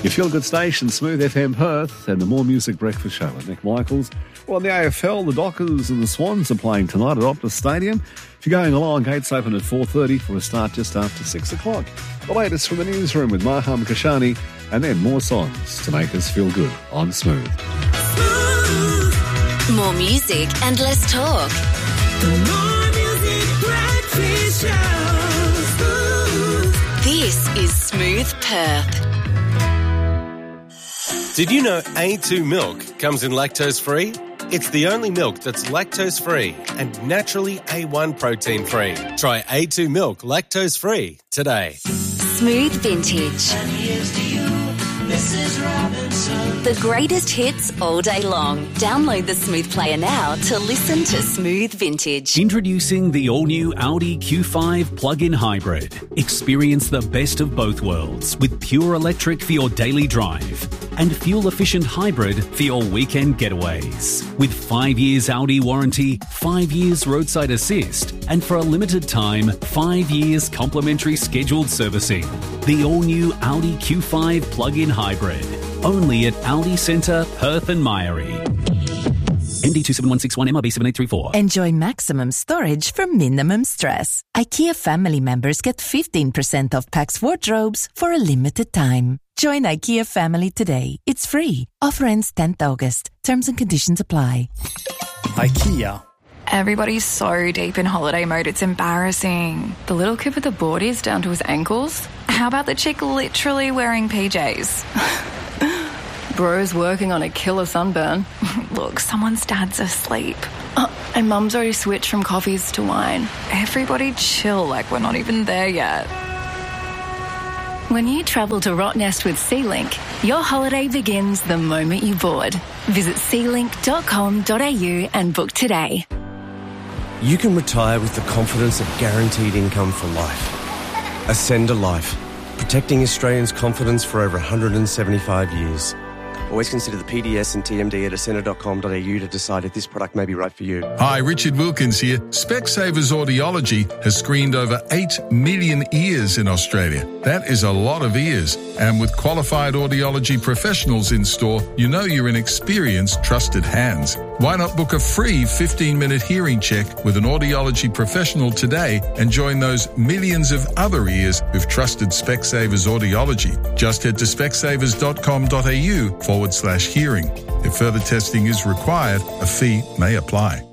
Your feel-good station, Smooth FM Perth, and the More Music Breakfast Show with Nick Michaels. Well, in the AFL, the Dockers and the Swans are playing tonight at Optus Stadium. If you're going along, gates open at 4:30 for a start just after 6 o'clock. The latest from the newsroom with Maham Kashani, and then more songs to make us feel good on Smooth. More music and less talk. The More Music Breakfast Show. This is Smooth Perth. Did you know A2 milk comes in lactose-free? It's the only milk that's lactose-free and naturally A1 protein-free. Try A2 milk lactose-free today. Smooth Vintage. And here's to you, Mrs. Robinson. The greatest hits all day long. Download the Smooth Player now to listen to Smooth Vintage. Introducing the all-new Audi Q5 plug-in hybrid. Experience the best of both worlds with pure electric for your daily drive and fuel-efficient hybrid for your weekend getaways. With 5 years Audi warranty, 5 years roadside assist, and for a limited time, 5 years complimentary scheduled servicing. The all-new Audi Q5 plug-in hybrid. Only at Audi Centre, Perth and Myrie. MD 27161 MRB 7834. Enjoy maximum storage for minimum stress. IKEA family members get 15% off Pax wardrobes for a limited time. Join IKEA family today. It's free. Offer ends 10th August. Terms and conditions apply. IKEA. Everybody's so deep in holiday mode, it's embarrassing. The little kid with the boardies down to his ankles? How about the chick literally wearing PJs? Bro's working on a killer sunburn. Look, someone's dad's asleep. And mum's already switched from coffees to wine. Everybody chill, like we're not even there yet. When you travel to Rottnest with SeaLink, your holiday begins the moment you board. Visit sealink.com.au and book today. You can retire with the confidence of guaranteed income for life. Ascender Life, protecting Australians' confidence for over 175 years. Always consider the PDS and TMD at ascender.com.au to decide if this product may be right for you. Hi, Richard Wilkins here. Specsavers Audiology has screened over 8 million ears in Australia. That is a lot of ears. And with qualified audiology professionals in store, you know you're in experienced, trusted hands. Why not book a free 15-minute hearing check with an audiology professional today and join those millions of other ears who've trusted Specsavers Audiology? Just head to specsavers.com.au/hearing. If further testing is required, a fee may apply.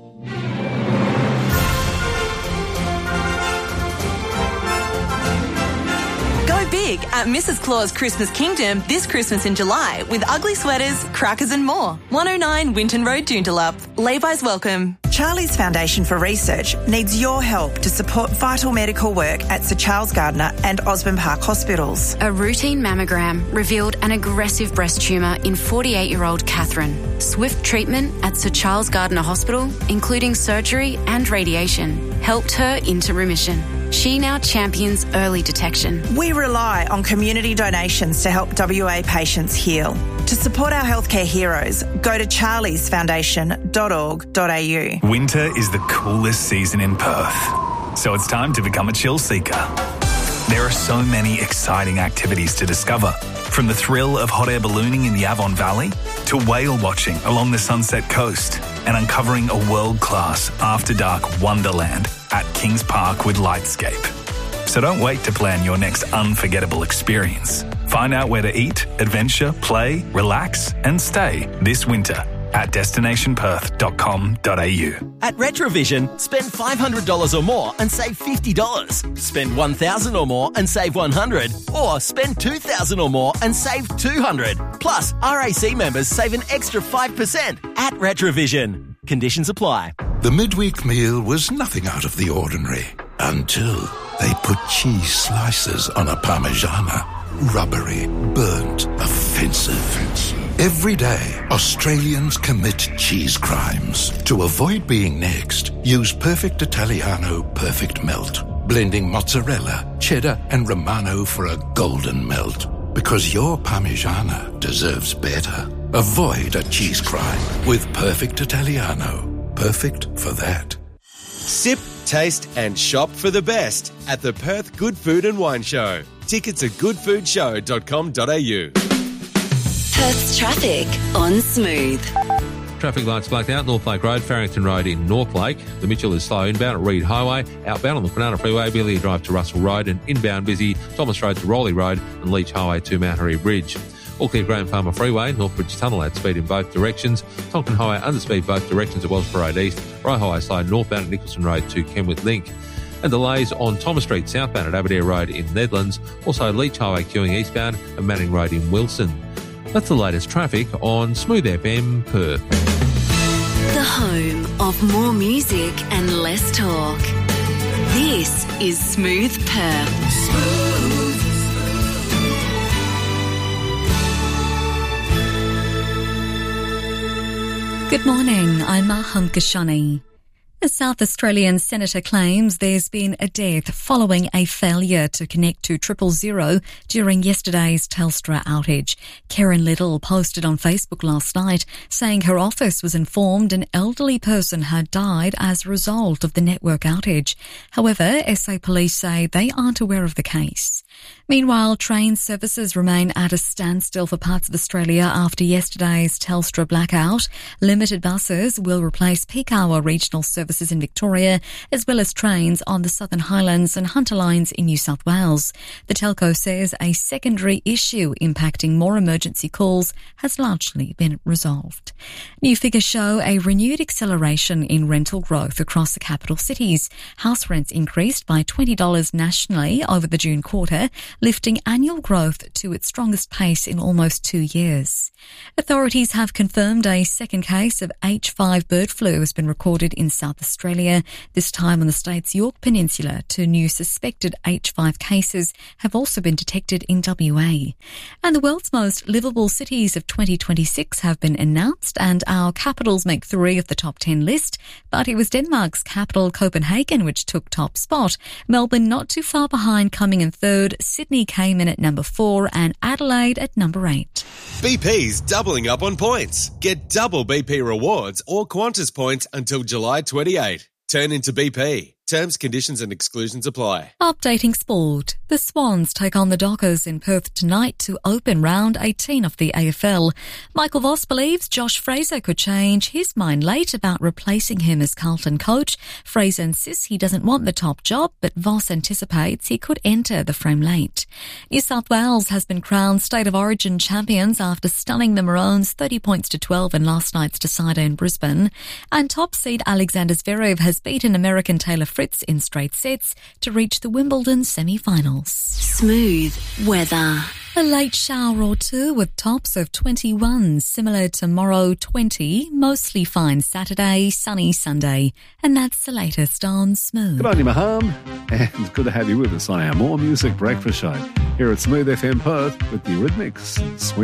Big at Mrs. Claus Christmas Kingdom this Christmas in July with ugly sweaters, crackers and more. 109 Winton Road, Joondalup. Levi's welcome. Charlie's Foundation for Research needs your help to support vital medical work at Sir Charles Gardner and Osborne Park hospitals. A routine mammogram revealed an aggressive breast tumour in 48-year-old Catherine. Swift treatment at Sir Charles Gardner Hospital, including surgery and radiation, helped her into remission. She now champions early detection. We rely on community donations to help WA patients heal. To support our healthcare heroes, go to charliesfoundation.org.au. Winter is the coolest season in Perth, so it's time to become a chill seeker. There are so many exciting activities to discover, from the thrill of hot air ballooning in the Avon Valley to whale watching along the Sunset Coast and uncovering a world-class after-dark wonderland at Kings Park with Lightscape. So don't wait to plan your next unforgettable experience. Find out where to eat, adventure, play, relax and stay this winter at destinationperth.com.au. At Retrovision, spend $500 or more and save $50. Spend $1,000 or more and save $100. Or spend $2,000 or more and save $200. Plus, RAC members save an extra 5% at Retrovision. Conditions apply. The midweek meal was nothing out of the ordinary until they put cheese slices on a Parmigiana. Rubbery, burnt, offensive. Every day, Australians commit cheese crimes. To avoid being next, use Perfect Italiano Perfect Melt, blending mozzarella, cheddar and Romano for a golden melt. Because your Parmigiana deserves better. Avoid a cheese crime with Perfect Italiano. Perfect for that. Sip, taste and shop for the best at the Perth Good Food and Wine Show. Tickets at goodfoodshow.com.au. Perth's traffic on Smooth. Traffic lights blacked out, North Lake Road, Farrington Road in North Lake. The Mitchell is slow inbound at Reed Highway. Outbound on the Kwinana Freeway, Amelia Drive to Russell Road, and inbound busy Thomas Road to Rowley Road and Leach Highway to Mount Harry Bridge. All clear Graham Farmer Freeway, Northbridge Tunnel at speed in both directions. Tonkin Highway under speed both directions at Wellsborough Road East. Rye Highway slow northbound at Nicholson Road to Kenwood Link. And delays on Thomas Street southbound at Aberdare Road in Nedlands. Also Leach Highway queuing eastbound and Manning Road in Wilson. That's the latest traffic on Smooth FM Perth. The home of more music and less talk. This is Smooth Perth. Good morning, I'm Maham Kashani. A South Australian senator claims there's been a death following a failure to connect to 000 during yesterday's Telstra outage. Karen Little posted on Facebook last night saying her office was informed an elderly person had died as a result of the network outage. However, SA Police say they aren't aware of the case. Meanwhile, train services remain at a standstill for parts of Australia after yesterday's Telstra blackout. Limited buses will replace peak hour regional services in Victoria, as well as trains on the Southern Highlands and Hunter lines in New South Wales. The telco says a secondary issue impacting more emergency calls has largely been resolved. New figures show a renewed acceleration in rental growth across the capital cities. House rents increased by $20 nationally over the June quarter, lifting annual growth to its strongest pace in almost 2 years. Authorities have confirmed a second case of H5 bird flu has been recorded in South Australia, this time on the state's Yorke Peninsula. 2 new suspected H5 cases have also been detected in WA. And the world's most livable cities of 2026 have been announced, and our capitals make 3 of the top 10 list, but it was Denmark's capital Copenhagen which took top spot. Melbourne not too far behind, coming in third. Sydney came in at number 4 and Adelaide at number 8. BP's doubling up on points. Get double BP rewards or Qantas points until July 28. Turn into BP. Terms, conditions and exclusions apply. Updating sport. The Swans take on the Dockers in Perth tonight to open round 18 of the AFL. Michael Voss believes Josh Fraser could change his mind late about replacing him as Carlton coach. Fraser insists he doesn't want the top job, but Voss anticipates he could enter the frame late. New South Wales has been crowned State of Origin champions after stunning the Maroons 30 points to 12 in last night's decider in Brisbane. And top seed Alexander Zverev has beaten American Taylor Fritz in straight sets to reach the Wimbledon semi-finals. Smooth weather. A late shower or two with tops of 21, similar tomorrow 20, mostly fine Saturday, sunny Sunday. And that's the latest on Smooth. Good on you, Maham. And good to have you with us on our More Music Breakfast Show here at Smooth FM Perth with the Eurythmics.